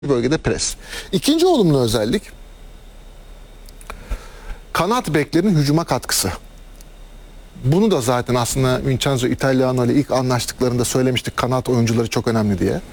bölgede pres. İkinci olumlu özellik kanat beklerin hücuma katkısı. Bunu da zaten aslında Vincenzo Italiano ile ilk anlaştıklarında söylemiştik, kanat oyuncuları çok önemli diye.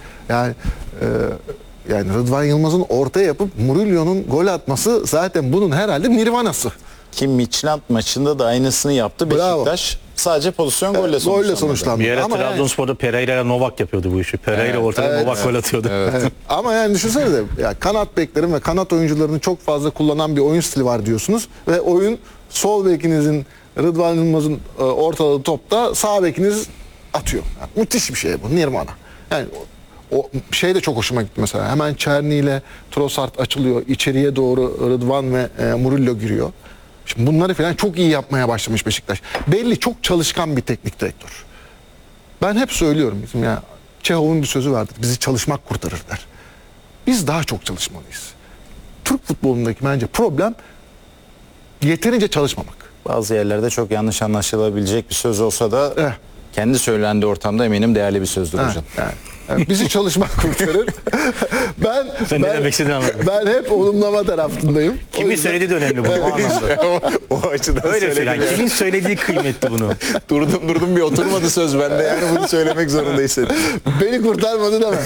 Yani Rıdvan Yılmaz'ın ortaya yapıp Murillo'nun gol atması zaten bunun herhalde nirvanası. Ki Midtjylland maçında da aynısını yaptı. Bravo. Beşiktaş sadece pozisyon golle sonuçlandı. Bir ara Ama Trabzonspor'da Pereira ile Novak yapıyordu bu işi. Pereira ortada, Novak gol atıyordu. Evet. Ama yani düşünsene de ya kanat beklerin ve kanat oyuncularını çok fazla kullanan bir oyun stili var diyorsunuz ve oyun sol bekinizin Rıdvan Yılmaz'ın ortaladığı topta sağ bekiniz atıyor. Yani müthiş bir şey bu, nirvana. Yani o şey de çok hoşuma gitti mesela. Hemen Çerni ile Trossard açılıyor. İçeriye doğru Rıdvan ve Murillo giriyor. Şimdi bunları falan çok iyi yapmaya başlamış Beşiktaş. Belli çok çalışkan bir teknik direktör. Ben hep söylüyorum, bizim ya Çehov'un bir sözü vardır. Bizi çalışmak kurtarır der. Biz daha çok çalışmalıyız. Türk futbolundaki bence problem yeterince çalışmamak. Bazı yerlerde çok yanlış anlaşılabilecek bir söz olsa da kendi söylendiği ortamda eminim değerli bir sözdür hocam. Yani bizi çalışmak kurtarır. Sen ne demek istediğini anladım. Ben hep olumlama tarafındayım. Kimin söylediği de önemli bu anlamda. O açıdan Öyle söyledim. filan. Kimin söylediği kıymetli bunu. Durdum bir oturmadı söz bende, yani bunu söylemek zorundaysın. Beni kurtarmadı deme.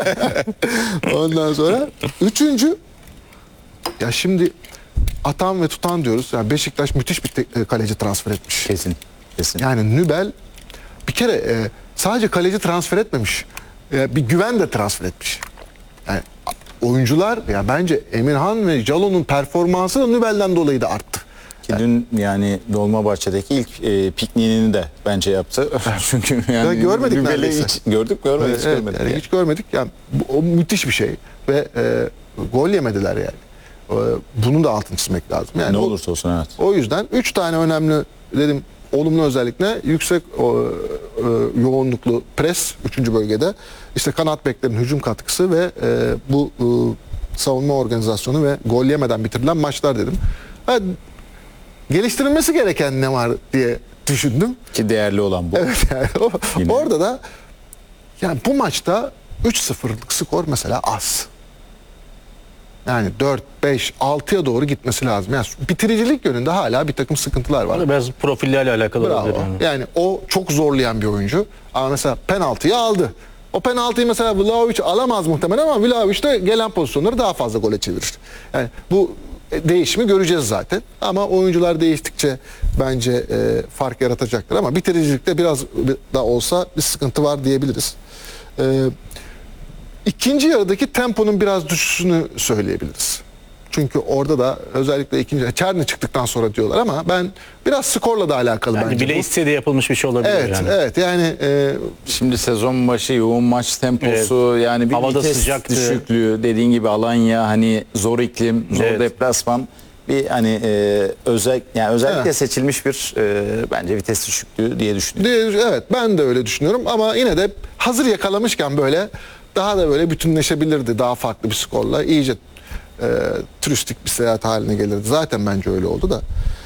Ondan sonra üçüncü, ya şimdi atan ve tutan diyoruz. Yani Beşiktaş müthiş bir kaleci transfer etmiş. Kesin. Yani Nübel bir kere sadece kaleci transfer etmemiş. Bir güven de transfer etmiş. Yani oyuncular, ya bence Emirhan ve Jalon'un performansı da Nübel'den dolayı da arttı. Ki dün yani Dolmabahçe'deki ilk pikniğini de bence yaptı. Çünkü yani görmedik Nübel'i neredeyse. hiç görmedik. Hiç görmedik. Yani hiç görmedik. Yani o müthiş bir şey ve gol yemediler yani. Bunun da altını çizmek lazım. Yani Ne olursa olsun, evet. O yüzden 3 tane önemli dedim olumlu özellik ne? Yüksek yoğunluklu pres 3. bölgede. İşte kanat beklerin hücum katkısı ve bu savunma organizasyonu ve gol yemeden bitirilen maçlar dedim. Geliştirilmesi gereken ne var diye düşündüm. Ki değerli olan bu. Evet, yani orada da yani bu maçta 3-0'lık skor mesela az. Yani 4, 5, 6'ya doğru gitmesi lazım. Yani bitiricilik yönünde hala bir takım sıkıntılar var. Biraz profillerle alakalı olabilir. Bravo. Yani o çok zorlayan bir oyuncu. Ama mesela penaltıyı aldı. O penaltıyı mesela Vlahovic alamaz muhtemelen ama Vlahovic de gelen pozisyonları daha fazla gole çevirir. Yani bu değişimi göreceğiz zaten. Ama oyuncular değiştikçe bence fark yaratacaktır. Ama bitiricilikte biraz da olsa bir sıkıntı var diyebiliriz. İkinci yarıdaki temponun biraz düşüşünü söyleyebiliriz. Çünkü orada da özellikle ikinci Çerni çıktıktan sonra diyorlar ama ben biraz skorla da alakalı Yani bence. bile istediği yapılmış bir şey olabilir Evet, yani. evet. Yani Şimdi sezon başı yoğun maç temposu, yani bir Havada vites sıcaktı. düşüklüğü, dediğin gibi Alanya, hani zor iklim, zor deplasman, bir hani özellikle seçilmiş bir bence vites düşüklüğü diye düşünüyorum. evet, ben de öyle düşünüyorum ama yine de hazır yakalamışken böyle daha da böyle bütünleşebilirdi daha farklı bir skorla. İyice turistik bir seyahat haline gelirdi. Zaten bence öyle oldu da.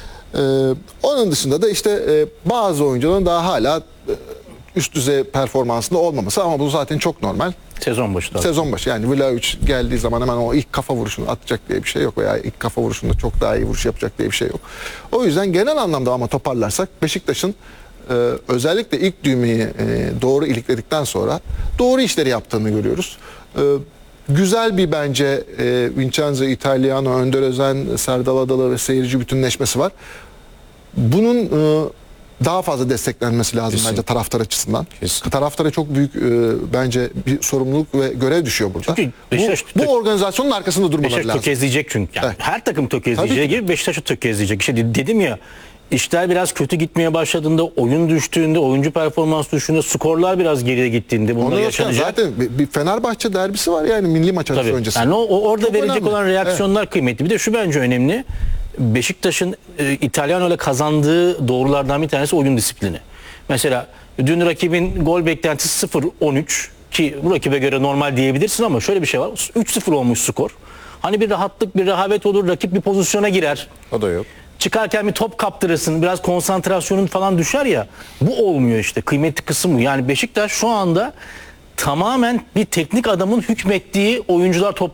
Onun dışında da işte bazı oyuncuların daha hala üst düzey performansında olmaması ama bu zaten çok normal. Sezon başı da. Sezon başı yani Vlahovic geldiği zaman hemen o ilk kafa vuruşunu atacak diye bir şey yok veya ilk kafa vuruşunda çok daha iyi vuruş yapacak diye bir şey yok. O yüzden genel anlamda ama toparlarsak Beşiktaş'ın özellikle ilk düğmeyi doğru ilikledikten sonra doğru işleri yaptığını görüyoruz. Güzel bir bence Vincenzo Italiano, Önder Özen, Serdal Adalı ve seyirci bütünleşmesi var. Bunun daha fazla desteklenmesi lazım bence taraftar açısından. Taraftara çok büyük bence bir sorumluluk ve görev düşüyor burada. Çünkü Beşiktaş, bu organizasyonun arkasında durmaları Beşiktaş lazım. tökezleyecek çünkü. Yani Evet. her takım tökezleyeceği gibi Beşiktaş'ı tökezleyecek. İşte dedim ya, işler biraz kötü gitmeye başladığında, oyun düştüğünde, oyuncu performans düştüğünde, skorlar biraz geriye gittiğinde bunlar yaşanacak. Zaten bir Fenerbahçe derbisi var yani milli maç arası Tabii. öncesi. Yani orada Çok verecek önemli. olan reaksiyonlar kıymetli. Bir de şu bence önemli. Beşiktaş'ın İtalyan ile kazandığı doğrulardan bir tanesi oyun disiplini. Mesela dün rakibin gol beklentisi 0-13 ki bu rakibe göre normal diyebilirsin ama şöyle bir şey var. 3-0 olmuş skor. Hani bir rahatlık, bir rehavet olur, rakip bir pozisyona girer. O da yok. Çıkarken bir top kaptırırsın, biraz konsantrasyonun falan düşer ya. Bu olmuyor işte. Kıymetli kısım bu. Yani Beşiktaş şu anda tamamen bir teknik adamın hükmettiği oyuncular